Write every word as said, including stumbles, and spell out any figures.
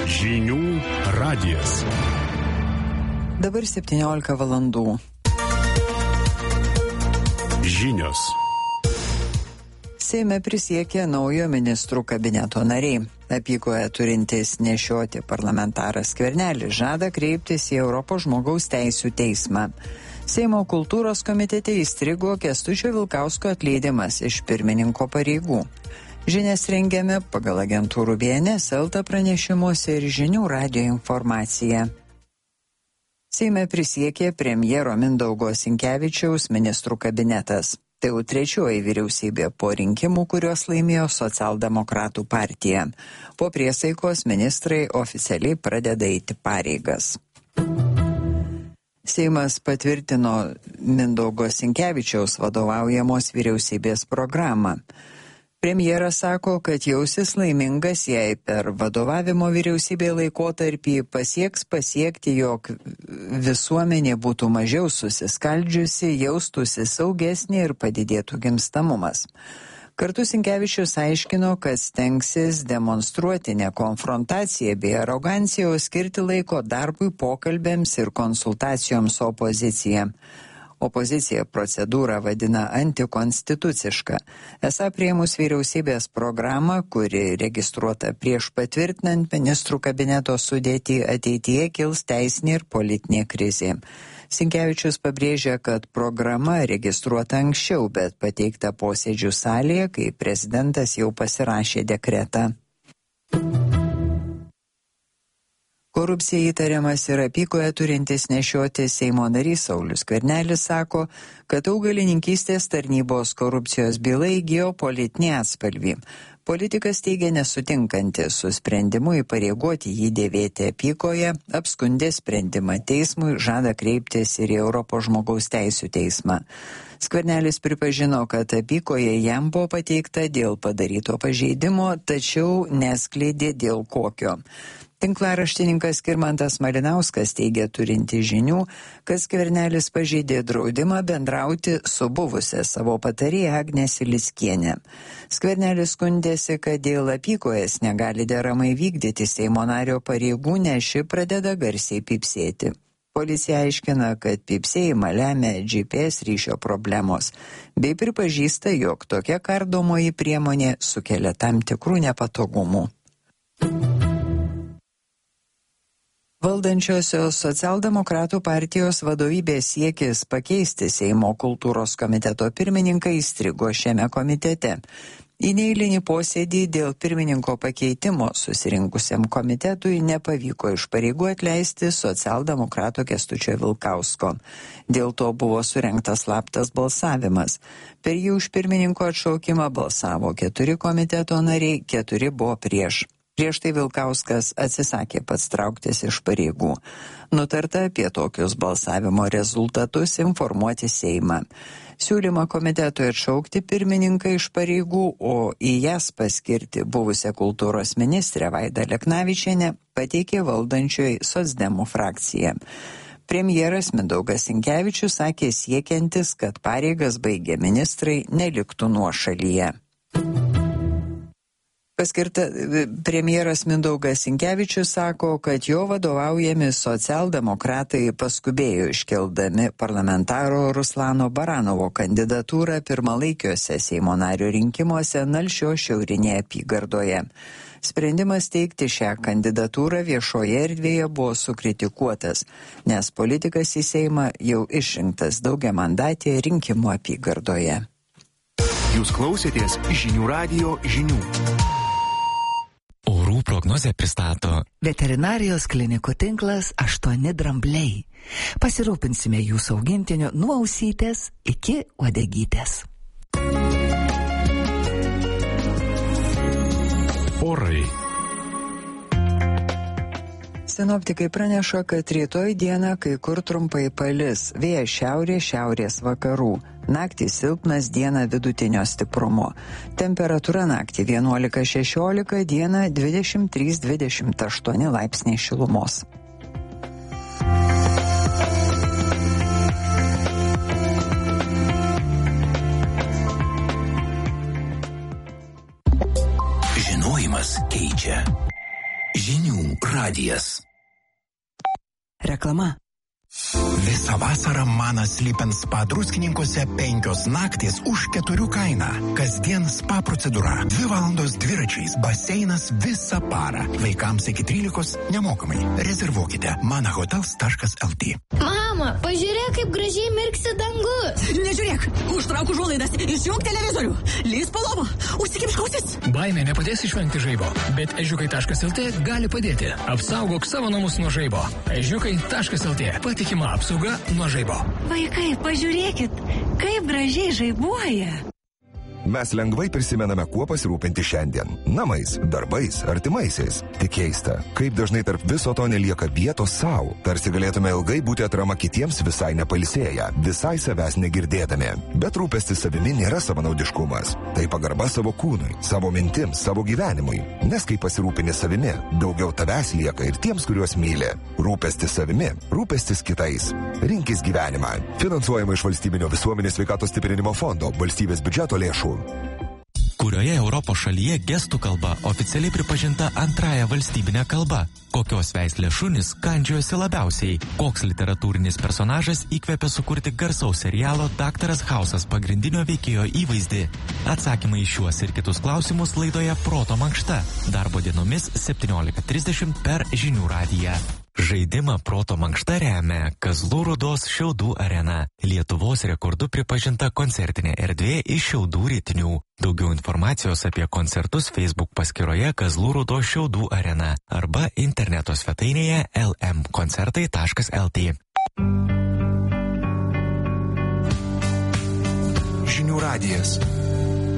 Žinių radijas. Dabar septyniolika valandų. Žinios. Seime prisiekė naujo ministrų kabineto nariai. Apykoje turintis nešioti parlamentaras Skvernelis žada kreiptis į Europos žmogaus teisių teismą. Seimo kultūros komitete įstrigo Kęstučio Vilkausko atleidimas iš pirmininko pareigų. Žinias rengiame pagal agentūrų B N S, Elta pranešimuose ir Žinių radijo informaciją. Seime prisiekė premjero Mindaugo Sinkevičiaus ministrų kabinetas. Tai jau trečioji vyriausybė po rinkimų, kuriuos laimėjo Socialdemokratų partija. Po priesaikos ministrai oficialiai pradeda eiti pareigas. Seimas patvirtino Mindaugo Sinkevičiaus vadovaujamos vyriausybės programą. Premjeras sako, kad jausis laimingas, jei per vadovavimo vyriausybė laikotarpį pasieks pasiekti, jog visuomenė būtų mažiau susiskaldžiusi, jaustųsi saugesnė ir padidėtų gimstamumas. Kartu Sinkevičius aiškino, kad stengsis demonstruoti ne konfrontaciją bei aroganciją, o skirti laiko darbui, pokalbėms ir konsultacijoms su opozicija. Opozicija procedūrą vadina antikonstituciška. Esą priėmus vyriausybės programą, kuri registruota prieš patvirtinant ministrų kabineto sudėtį, ateityje kils teisinė ir politinė krizė. Sinkevičius pabrėžia, kad programa registruota anksčiau, bet pateikta posėdžių salėje, kai prezidentas jau pasirašė dekretą. Korupcija įtariamas ir apykoje turintis nešioti Seimo narys Saulius Skvernelis sako, kad augalininkystės tarnybos korupcijos byla įgijo politinį atspalvį. Politikas teigia nesutinkantis su sprendimu įpareigoti jį dėvėti apykoje, apskundė sprendimą teismui, žada kreiptis ir į Europos žmogaus teisių teismą. Skvernelis pripažino, kad apykoje jam buvo pateikta dėl padaryto pažeidimo, tačiau neskleidė dėl kokio. Tinklaraštininkas Skirmantas Malinauskas teigia turinti žinių, kad Skvernelis pažeidė draudimą bendrauti su buvusia savo patarėja Agne Silickiene. Skvernelis skundėsi, kad dėl apykojas negali deramai vykdyti Seimo nario pareigų, nes ši pradeda garsiai pypsėti. Policija aiškina, kad pypsėjimą lemia G P S ryšio problemos, bei pripažįsta, jog tokia kardomoji priemonė sukelia tam tikrų nepatogumų. Valdančiosios Socialdemokratų partijos vadovybės siekis pakeisti Seimo kultūros komiteto pirmininką įstrigo šiame komitete. Į neeilinį posėdį dėl pirmininko pakeitimo susirinkusiam komitetui nepavyko iš pareigų atleisti socialdemokrato Kęstučio Vilkausko. Dėl to buvo surengtas slaptas balsavimas. Per jį už pirmininko atšaukimą balsavo keturi komiteto nariai, keturi buvo prieš. Prieš tai Vilkauskas atsisakė pats trauktis iš pareigų. Nutarta apie tokius balsavimo rezultatus informuoti Seimą. Siūlymą komitetui atšaukti pirmininką iš pareigų, o į jas paskirti buvusią kultūros ministrę Vaidą Leknavičienę pateikė valdančioji socdemų frakcija. Premjeras Mindaugas Sinkevičius sakė siekiantis, kad pareigas baigę ministrai neliktų nuošalyje. Paskirta, premjeras Mindaugas Sinkevičius sako, kad jo vadovaujami socialdemokratai paskubėjo iškeldami parlamentaro Ruslano Baranovo kandidatūrą pirmalaikiuose Seimo nario rinkimuose Nalšio šiaurinėje apygardoje. Sprendimas teikti šią kandidatūrą viešoje erdvėje buvo sukritikuotas, nes politikas į Seimą jau išrinktas daugiamandatėje rinkimų apygardoje. Jūs klausėtės Žinių radijo žinių. Orų prognozę pristato Veterinarijos klinikų tinklas aštuoni drambliai. Pasirūpinsime jūsų augintiniu nuo ausytės iki uodegytės. Orai. Sinoptikai praneša, kad rytoj dieną kai kur trumpai palis, vėjas šiaurės, šiaurės vakarų. Naktį silpnas, dieną vidutinio stiprumo. Temperatūra naktį vienuolika šešiolika, dieną dvidešimt trys dvidešimt aštuoni laipsniai šilumos. Žinojimas keičia. Žinių radijas. Reklama. Visą vasarą Manas Sleep and Spa Druskininkuose penkios naktis už keturių kainą. Kasdien spa procedūra. Dvi valandos dviračiais, baseinas visą parą. Vaikams iki trylikos nemokamai. Rezervuokite manahotels taškas lt. Mama, pažiūrėk, kaip gražiai mirksi dangus. Nežiūrėk, užtrauk užuolaidas, išjunk televizorių. Lys po lovą, užsikimšk ausis. Baimė nepadės išvengti žaibo, bet ežiukai taškas lt gali padėti. Apsaugok savo namus nuo žaibo. ežiukai taškas lt. Patikima apsauga nuo žaibo. Vaikai, pažiūrėkit, kaip gražiai žaibuoja. Mes lengvai prisimename, kuo pasirūpinti šiandien. Namais, darbais, artimaisiais. Tik keista, kaip dažnai tarp viso to nelieka vietos savo. Tarsi galėtume ilgai būti atrama kitiems visai nepalsėję, visai savęs negirdėdami. Bet rūpestis savimi nėra savanaudiškumas. Tai pagarba savo kūnui, savo mintims, savo gyvenimui. Nes kai pasirūpini savimi, daugiau tavęs lieka ir tiems, kuriuos myli. Rūpestis savimi, rūpestis kitais. Rinkis gyvenimą. Finansuojama iš Valstybinio visuomenės sveikatos stiprinimo fondo, valstybės biudžeto lėšų. Kurioje Europos šalyje gestų kalba oficialiai pripažinta antrąją valstybinę kalbą? Kokios veislės šunys kandžiojosi labiausiai? Koks literatūrinis personažas įkvėpė sukurti garsaus serialo Daktaras Hausas pagrindinio veikėjo įvaizdį? Atsakymai į šiuos ir kitus klausimus laidoje Proto mankšta. Darbo dienomis septyniolika trisdešimt per Žinių radiją. Žaidimą Proto mankšta remia Kazlų Rūdos Šiaudų arena. Lietuvos rekordu pripažinta koncertinė erdvė iš Šiaudų rytinių. Daugiau informacijos apie koncertus Facebook paskyroje Kazlų Rūdos Šiaudų arena arba interneto svetainėje el em koncertai taškas lt. Žinių radijas.